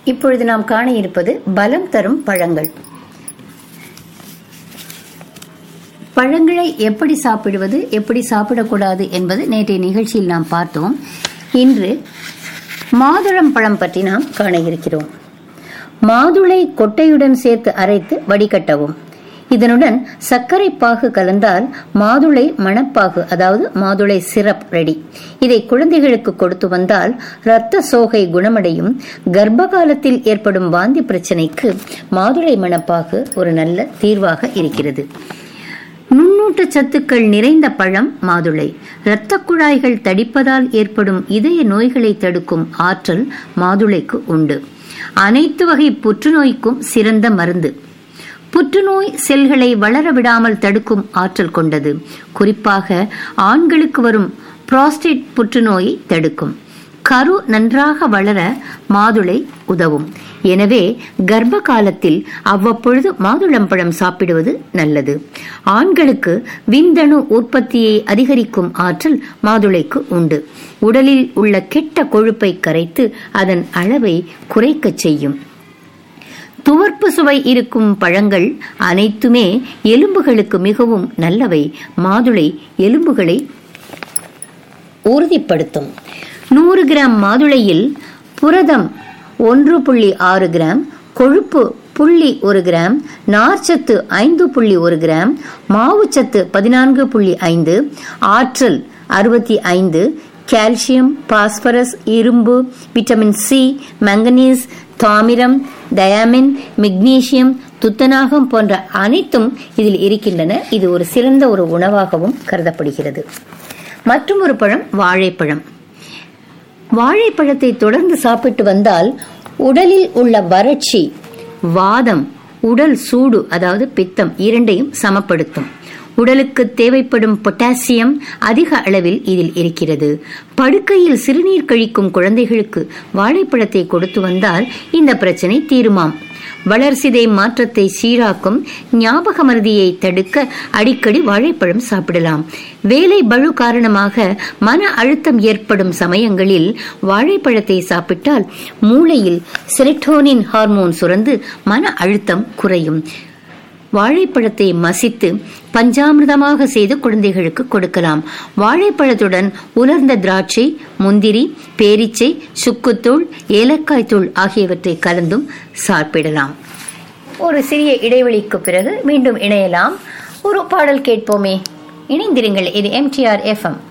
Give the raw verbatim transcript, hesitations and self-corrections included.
இப்பொழுது நாம் காண இருப்பது பலம் தரும் பழங்கள். பழங்களை எப்படி சாப்பிடுவது, எப்படி சாப்பிடக்கூடாது என்பது நேற்றைய நிகழ்ச்சியில் நாம் பார்த்தோம். இன்று மாதுளம் பழம் பற்றி நாம் காண இருக்கிறோம். மாதுளை கொட்டையுடன் சேர்த்து அரைத்து வடிகட்டவும். இதனுடன் சர்க்கரை பாகு கலந்தால் மாதுளை மணப்பாகு, அதாவது மாதுளை சிரப் ரெடி. இதை குழந்தைகளுக்கு கொடுத்து வந்தால் இரத்த சோகை குணமடையும். கர்ப்ப காலத்தில் ஏற்படும் வாந்தி பிரச்சனைக்கு மாதுளை மணப்பாகு ஒரு நல்ல தீர்வாக இருக்கிறது. நுண்ணூட்ட சத்துக்கள் நிறைந்த பழம் மாதுளை. இரத்த குழாய்கள் தடிப்பதால் ஏற்படும் இதய நோய்களை தடுக்கும் ஆற்றல் மாதுளைக்கு உண்டு. அனைத்து வகை புற்றுநோய்க்கும் சிறந்த மருந்து. புற்றுநோய் செல்களை வளர விடாமல் தடுக்கும் ஆற்றல் கொண்டது. குறிப்பாக ஆண்களுக்கு வரும் புரோஸ்டேட் புற்றுநோயை தடுக்கும். கரு நன்றாக வளர மாதுளை உதவும். எனவே கர்ப்ப காலத்தில் அவ்வப்பொழுது மாதுளம்பழம் சாப்பிடுவது நல்லது. ஆண்களுக்கு விந்தணு உற்பத்தியை அதிகரிக்கும் ஆற்றல் மாதுளைக்கு உண்டு. உடலில் உள்ள கெட்ட கொழுப்பை கரைத்து அதன் அளவை குறைக்க செய்யும். துவர்ப்பு சுவை இருக்கும் பழங்கள் அனைத்துமே எலும்புகளுக்கு மிகவும் நல்லவை. மாதுளை எலும்புகளை உறுதிப்படுத்தும். நூறு கிராம் மாதுளையில் புரதம் ஒன்று புள்ளி ஆறு கிராம், கொழுப்பு புள்ளி ஒரு கிராம், நார்ச்சத்து ஐந்து புள்ளி ஒரு கிராம், மாவுச்சத்து பதினான்கு புள்ளி ஐந்து, ஆற்றல் அறுபத்தி ஐந்து, கால்சியம், பாஸ்பரஸ், இரும்பு, விட்டமின் சி, மங்கனீஸ், தாமிரம், டயாமின், மெக்னீசியம், துத்தநாகம் போன்ற அனைத்தும் இதில் இருக்கின்றன. இது ஒரு சிறந்த ஒரு உணவாகவும் கருதப்படுகிறது. மற்றும் ஒரு பழம் வாழைப்பழம். வாழைப்பழத்தை தொடர்ந்து சாப்பிட்டு வந்தால் உடலில் உள்ள வறட்சி, வாதம், உடல் சூடு அதாவது பித்தம் இரண்டையும் சமப்படுத்தும். உடலுக்கு தேவைப்படும் பொட்டாசியம் அதிக அளவில் இதில் இருக்கிறது. படுக்கையில் சிறுநீர் கழிக்கும் குழந்தைகளுக்கு வாழைப்பழத்தை கொடுத்து வந்தால் இந்த பிரச்சனை தீருமாம். வளர்சிதை மாற்றத்தை சீராக்கும். ஞாபக மறதியை தடுக்க அடிக்கடி வாழைப்பழம் சாப்பிடலாம். வேலை பளு காரணமாக மன அழுத்தம் ஏற்படும் சமயங்களில் வாழைப்பழத்தை சாப்பிட்டால் மூளையில் செரோட்டோனின் ஹார்மோன் சுரந்து மன அழுத்தம் குறையும். வாழைப்பழத்தை மசித்து பஞ்சாமிர்தமாக செய்து குழந்தைகளுக்கு கொடுக்கலாம். வாழைப்பழத்துடன் உலர்ந்த திராட்சை, முந்திரி, பேரிச்சை, சுக்குத்தூள், ஏலக்காய் தூள் ஆகியவற்றை கலந்தும் சாப்பிடலாம். ஒரு சிறிய இடைவெளிக்கு பிறகு மீண்டும் இணையலாம். ஒரு பாடல் கேட்போமே. இணைந்திருங்கள். இது M D R F M.